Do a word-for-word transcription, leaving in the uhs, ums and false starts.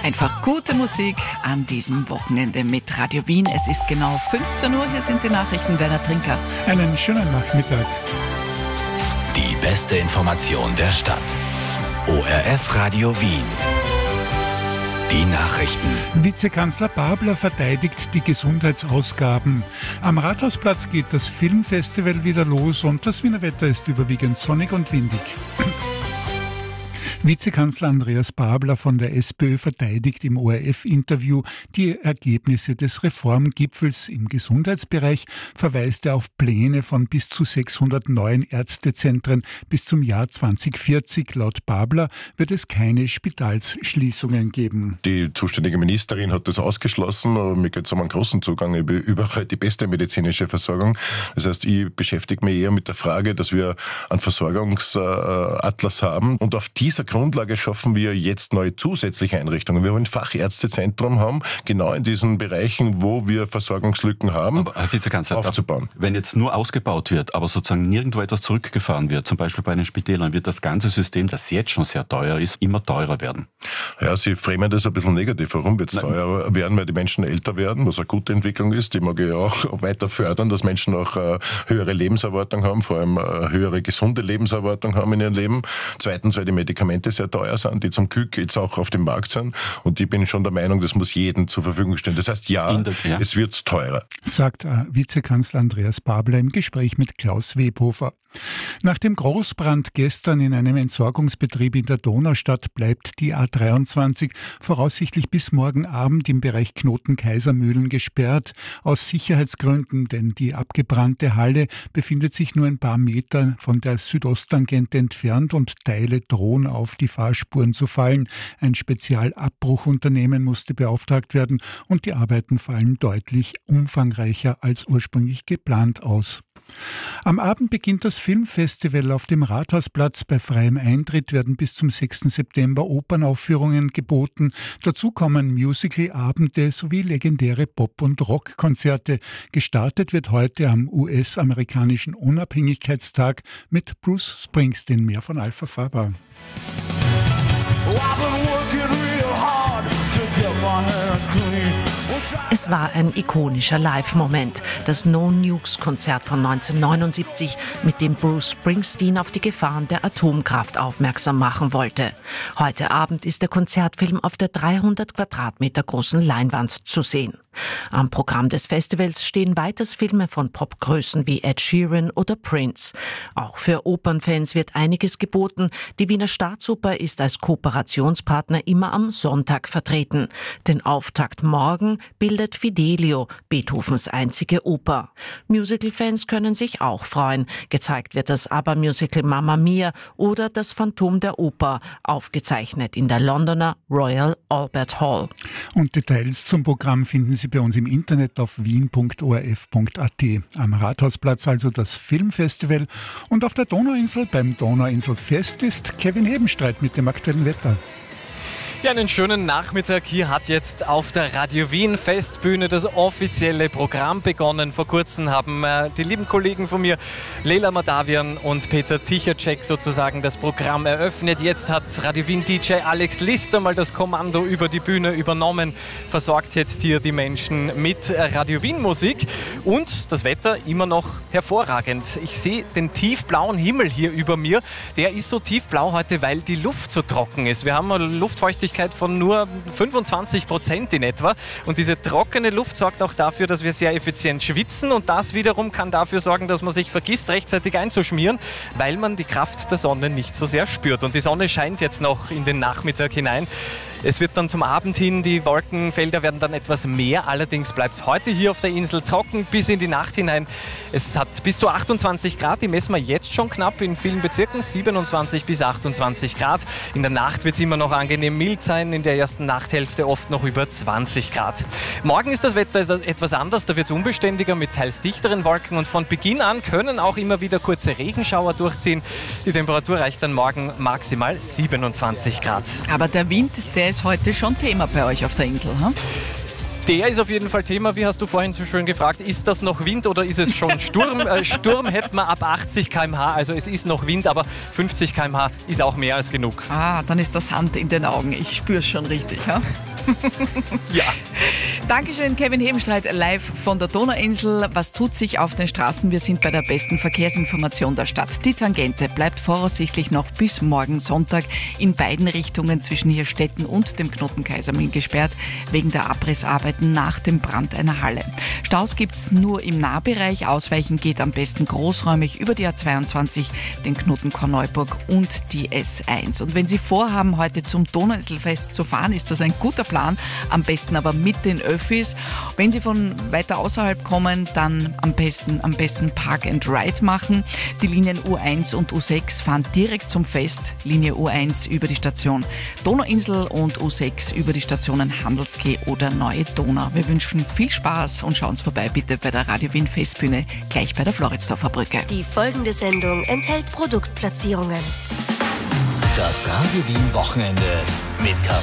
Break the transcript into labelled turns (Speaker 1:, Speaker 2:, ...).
Speaker 1: Einfach gute Musik an diesem Wochenende mit Radio Wien. Es ist genau fünfzehn Uhr, hier sind die Nachrichten. Werner Trinker.
Speaker 2: Einen schönen Nachmittag.
Speaker 3: Die beste Information der Stadt. O R F Radio Wien. Die Nachrichten.
Speaker 2: Vizekanzler Babler verteidigt die Gesundheitsausgaben. Am Rathausplatz geht das Filmfestival wieder los und das Wiener Wetter ist überwiegend sonnig und windig. Vizekanzler Andreas Babler von der SPÖ verteidigt im O R F-Interview die Ergebnisse des Reformgipfels im Gesundheitsbereich, verweist er auf Pläne von bis zu sechshundert neuen Ärztezentren bis zum Jahr zweitausendvierzig. Laut Babler wird es keine Spitalsschließungen geben.
Speaker 4: Die zuständige Ministerin hat das ausgeschlossen. Mir geht es um einen großen Zugang über überall die beste medizinische Versorgung. Das heißt, ich beschäftige mich eher mit der Frage, dass wir einen Versorgungsatlas haben und auf dieser Grundlage schaffen wir jetzt neue zusätzliche Einrichtungen. Wir wollen ein Fachärztezentrum haben, genau in diesen Bereichen, wo wir Versorgungslücken haben,
Speaker 5: aber, Herr Vizekanzler,
Speaker 4: aufzubauen.
Speaker 5: Wenn jetzt nur ausgebaut wird, aber sozusagen nirgendwo etwas zurückgefahren wird, zum Beispiel bei den Spitälern, wird das ganze System, das jetzt schon sehr teuer ist, immer teurer werden.
Speaker 4: Ja, Sie framen das ein bisschen negativ. Warum wird es teurer werden? Weil die Menschen älter werden, was eine gute Entwicklung ist. Die mag ich auch weiter fördern, dass Menschen auch äh, höhere Lebenserwartung haben, vor allem äh, höhere gesunde Lebenserwartung haben in ihrem Leben. Zweitens, weil die Medikamente sehr teuer sind, die zum Glück jetzt auch auf dem Markt sind. Und ich bin schon der Meinung, das muss jedem zur Verfügung stehen. Das heißt, ja, der, ja. es wird teurer.
Speaker 2: Sagt äh, Vizekanzler Andreas Babler im Gespräch mit Klaus Webhofer. Nach dem Großbrand gestern in einem Entsorgungsbetrieb in der Donaustadt bleibt die A dreiundzwanzig voraussichtlich bis morgen Abend im Bereich Knoten-Kaisermühlen gesperrt. Aus Sicherheitsgründen, denn die abgebrannte Halle befindet sich nur ein paar Meter von der Südosttangente entfernt und Teile drohen auf die Fahrspuren zu fallen. Ein Spezialabbruchunternehmen musste beauftragt werden und die Arbeiten fallen deutlich umfangreicher als ursprünglich geplant aus. Am Abend beginnt das Filmfestival auf dem Rathausplatz. Bei freiem Eintritt werden bis zum sechsten September Opernaufführungen geboten. Dazu kommen Musicalabende sowie legendäre Pop- und Rockkonzerte. Gestartet wird heute am U S-amerikanischen Unabhängigkeitstag mit Bruce Springsteen. Mehr von Alpha Faber.
Speaker 6: Es war ein ikonischer Live-Moment, das No-Nukes-Konzert von neunzehnhundertneunundsiebzig, mit dem Bruce Springsteen auf die Gefahren der Atomkraft aufmerksam machen wollte. Heute Abend ist der Konzertfilm auf der dreihundert Quadratmeter großen Leinwand zu sehen. Am Programm des Festivals stehen weiters Filme von Popgrößen wie Ed Sheeran oder Prince. Auch für Opernfans wird einiges geboten. Die Wiener Staatsoper ist als Kooperationspartner immer am Sonntag vertreten. Den Auftakt morgen bildet Fidelio, Beethovens einzige Oper. Musicalfans können sich auch freuen. Gezeigt wird das ABBA-Musical Mamma Mia oder das Phantom der Oper, aufgezeichnet in der Londoner Royal Albert Hall.
Speaker 2: Und Details zum Programm finden Sie bei uns im Internet auf wien punkt o r f punkt a t. Am Rathausplatz also das Filmfestival und auf der Donauinsel beim Donauinselfest ist Kevin Hebenstreit mit dem aktuellen Wetter.
Speaker 7: Ja, einen schönen Nachmittag. Hier hat jetzt auf der Radio Wien Festbühne das offizielle Programm begonnen. Vor kurzem haben äh, die lieben Kollegen von mir, Leila Madavian und Peter Tichacek, sozusagen das Programm eröffnet. Jetzt hat Radio Wien D J Alex Lister mal das Kommando über die Bühne übernommen, versorgt jetzt hier die Menschen mit Radio Wien Musik und das Wetter immer noch hervorragend. Ich sehe den tiefblauen Himmel hier über mir. Der ist so tiefblau heute, weil die Luft so trocken ist. Wir haben eine Luftfeuchtigkeit von nur fünfundzwanzig Prozent in etwa. Und diese trockene Luft sorgt auch dafür, dass wir sehr effizient schwitzen. Und das wiederum kann dafür sorgen, dass man sich vergisst, rechtzeitig einzuschmieren, weil man die Kraft der Sonne nicht so sehr spürt. Und die Sonne scheint jetzt noch in den Nachmittag hinein. Es wird dann zum Abend hin, die Wolkenfelder werden dann etwas mehr. Allerdings bleibt es heute hier auf der Insel trocken bis in die Nacht hinein. Es hat bis zu achtundzwanzig Grad, die messen wir jetzt schon knapp in vielen Bezirken, siebenundzwanzig bis achtundzwanzig Grad. In der Nacht wird es immer noch angenehm mild sein, in der ersten Nachthälfte oft noch über zwanzig Grad. Morgen ist das Wetter etwas anders, da wird es unbeständiger mit teils dichteren Wolken und von Beginn an können auch immer wieder kurze Regenschauer durchziehen. Die Temperatur reicht dann morgen maximal siebenundzwanzig Grad.
Speaker 1: Aber der Wind, der ist heute schon Thema bei euch auf der Insel, hm?
Speaker 7: Der ist auf jeden Fall Thema. Wie hast du vorhin so schön gefragt, ist das noch Wind oder ist es schon Sturm? äh, Sturm hätten wir ab achtzig Kilometer pro Stunde, also es ist noch Wind, aber fünfzig Kilometer pro Stunde ist auch mehr als genug.
Speaker 1: Ah, dann ist der Sand in den Augen. Ich spüre es schon richtig. Ja?
Speaker 7: Ja.
Speaker 1: Dankeschön, Kevin Hebenstreit, live von der Donauinsel. Was tut sich auf den Straßen? Wir sind bei der besten Verkehrsinformation der Stadt. Die Tangente bleibt voraussichtlich noch bis morgen Sonntag in beiden Richtungen zwischen Hirstetten und dem Knoten Kaisermühlen gesperrt, wegen der Abrissarbeiten nach dem Brand einer Halle. Staus gibt es nur im Nahbereich. Ausweichen geht am besten großräumig über die A zweiundzwanzig, den Knoten Korneuburg und die S eins. Und wenn Sie vorhaben, heute zum Donauinselfest zu fahren, ist das ein guter Plan. Am besten aber mit den Öffis. Wenn Sie von weiter außerhalb kommen, dann am besten, am besten Park and Ride machen. Die Linien U eins und U sechs fahren direkt zum Fest. Linie U eins über die Station Donauinsel und U sechs über die Stationen Handelskeh oder Neue Donau. Wir wünschen viel Spaß und schauen Sie vorbei bitte bei der Radio Wien Festbühne, gleich bei der Floridsdorfer Brücke.
Speaker 8: Die folgende Sendung enthält Produktplatzierungen.
Speaker 3: Das Radio Wien Wochenende mit Karl